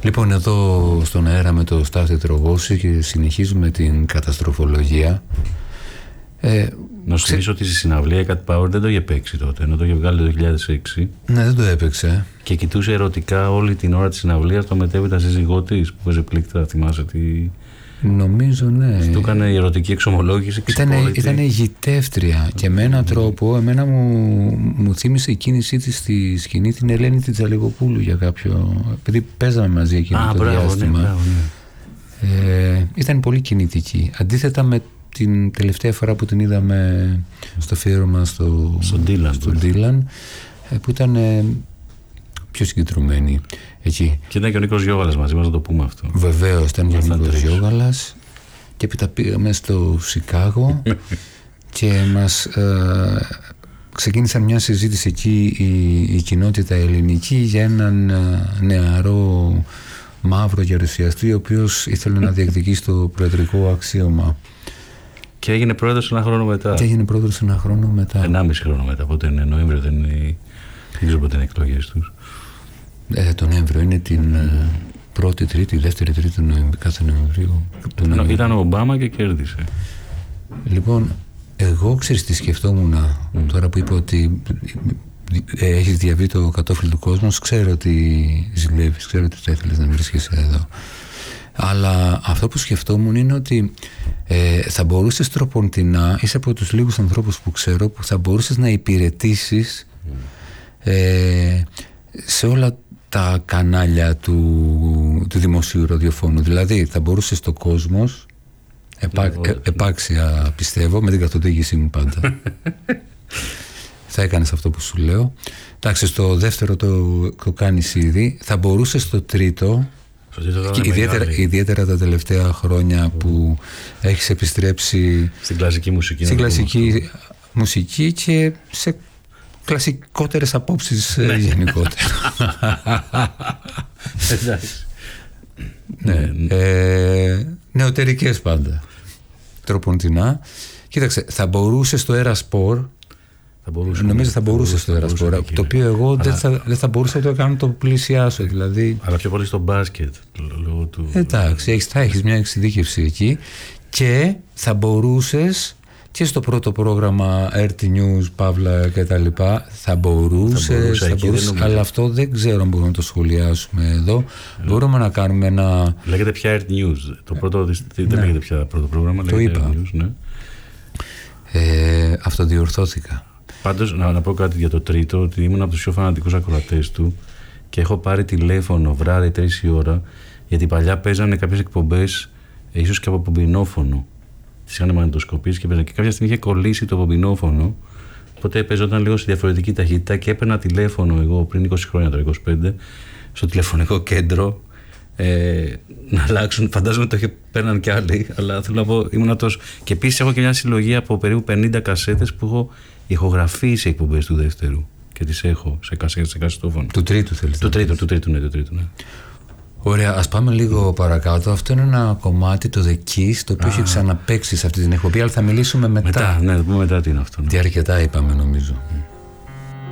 Λοιπόν, εδώ στον αέρα με το Στάθη Τρογώση και συνεχίζουμε την καταστροφολογία. Να σου θυμίσω ότι στη συναυλία Cat Power δεν το είχε παίξει τότε, ενώ το είχε βγάλει το 2006. Ναι, δεν το έπαιξε. Και κοιτούσε ερωτικά όλη την ώρα της συναυλίας το μετέπειτα σύζυγό της που παίζει πλήκτρα, θυμάσαι τι. Νομίζω, ναι. Του έκανε η ερωτική εξομολόγηση. Ήταν γητεύτρια και με έναν τρόπο εμένα μου θύμισε η κίνησή της στη σκηνή την Ελένη την Τζαλιγοπούλου για κάποιο. Επειδή παίζαμε μαζί εκείνο το διάστημα. Ναι. Ήταν πολύ κινητική. Αντίθετα με την τελευταία φορά που την είδαμε στο αφιέρωμα στον Dylan, που ήταν πιο συγκεντρωμένη εκεί. Και ήταν και ο Νίκος Γιώγαλας μαζί μας, να το πούμε αυτό. Βεβαίως, ήταν και ο Νίκος Γιώγαλας. Και έπειτα πήγαμε στο Σικάγο και μας ξεκίνησαν μια συζήτηση εκεί η κοινότητα ελληνική για έναν νεαρό μαύρο γερουσιαστή ο οποίος ήθελε να διεκδικήσει το προεδρικό αξίωμα. Και έγινε πρόεδρος ένα χρόνο μετά. 1,5 χρόνο μετά. Πότε είναι, Νοέμβριο δεν είναι. Δεν ξέρω πότε είναι οι εκλογές τους. Το Νοέμβριο είναι την πρώτη Τρίτη, δεύτερη Τρίτη κάθε Νοεμβρίου. Ήταν ο Ομπάμα και κέρδισε. Λοιπόν, εγώ ξέρεις τι σκεφτόμουν τώρα που είπα ότι έχεις διαβεί το κατόφλι του κόσμου. Ξέρω ότι ζηλεύεις, ξέρω ότι θα ήθελες να βρίσκεσαι εδώ. Αλλά αυτό που σκεφτόμουν είναι ότι θα μπορούσες τροποντινά, είσαι από τους λίγους ανθρώπους που ξέρω που θα μπορούσες να υπηρετήσεις σε όλα τα κανάλια του δημοσίου ραδιοφώνου. Δηλαδή θα μπορούσες στο Κόσμος, επάξια πιστεύω, με την καθοδήγησή μου πάντα, θα έκανες αυτό που σου λέω. Εντάξει, στο δεύτερο το κάνεις ήδη. Θα μπορούσες στο τρίτο, ιδιαίτερα τα τελευταία χρόνια που έχεις επιστρέψει στην κλασική μουσική, μουσική και σε κλασικότερες απόψεις γενικότερα. Νεωτερικές πάντα, τροποντινά. Κοίταξε, θα μπορούσε στο Ερασπορ. Νομίζω θα μπορούσε στο Ερασπορ, το οποίο εγώ δεν θα μπορούσα να το κάνω, το πλησιάσω δηλαδή. Αλλά πιο πολύ στο μπάσκετ. Εντάξει, θα έχεις μια εξειδίκευση εκεί και θα μπορούσες και στο πρώτο πρόγραμμα RT News, Παύλα και τα λοιπά, θα μπορούσες, αλλά αυτό δεν ξέρω αν μπορούμε να το σχολιάσουμε εδώ. Μπορούμε να κάνουμε ένα... Λέγεται πια RT News. Το πρώτο δεν λέγεται πια πρώτο πρόγραμμα, το λέγεται είπα. RT News, ναι. Αυτοδιορθώθηκα. Πάντως, να πω κάτι για το τρίτο, ότι ήμουν από τους πιο φανατικούς ακροατές του και έχω πάρει τηλέφωνο βράδυ 3 η ώρα, γιατί παλιά παίζανε κάποιες εκπομπές, ίσως και από πομπινόφωνο. Τις είχαν μαγνητοσκοπήσει και παίζανε. Και κάποια στιγμή είχε κολλήσει το πομπινόφωνο, οπότε παίζονταν λίγο σε διαφορετική ταχύτητα και έπαιρνα τηλέφωνο εγώ πριν 20 χρόνια, το 25, στο τηλεφωνικό κέντρο. Να αλλάξουν, φαντάζομαι το παίρναν κι άλλοι, αλλά θέλω να πω, ήμουν τόσο. Και επίσης έχω και μια συλλογή από περίπου 50 κασέτες που έχω ηχογραφήσει εκπομπές του δεύτερου και τις έχω σε κασετόφωνο. Του τρίτου θέλεις? Του τρίτου, ναι. Ωραία, ας πάμε λίγο παρακάτω. Αυτό είναι ένα κομμάτι, το The Kiss, το οποίο έχει ξαναπαίξει σε αυτή την εκπομπή, αλλά θα μιλήσουμε μετά. Ναι, θα πούμε μετά τι είναι αυτό. Τι αρκετά είπαμε νομίζω.